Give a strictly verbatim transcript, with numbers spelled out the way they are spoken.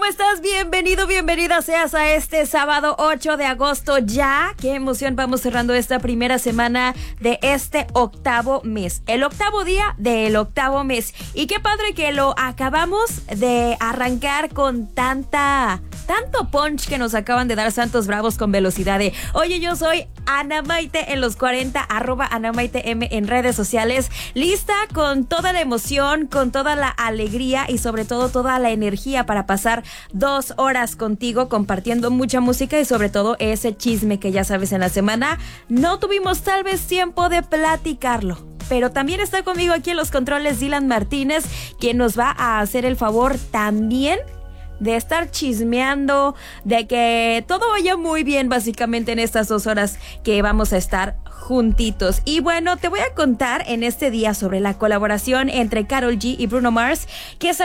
estás? Bienvenido, bienvenida seas a este sábado ocho de agosto ya. Qué emoción, vamos cerrando esta primera semana de este octavo mes. El octavo día del octavo mes. Y qué padre que lo acabamos de arrancar con tanta, tanto punch que nos acaban de dar Santos Bravos con velocidad de, oye, yo soy Ana Maite en los cuarenta, arroba Ana Maite M en redes sociales. Lista con toda la emoción, con toda la alegría y sobre todo toda la energía para pasar dos horas contigo compartiendo mucha música y sobre todo ese chisme que ya sabes en la semana no tuvimos tal vez tiempo de platicarlo. Pero también está conmigo aquí en los controles Dylan Martínez, quien nos va a hacer el favor también de estar chismeando, de que todo vaya muy bien básicamente en estas dos horas que vamos a estar juntitos. Y bueno, te voy a contar en este día sobre la colaboración entre Karol G y Bruno Mars, que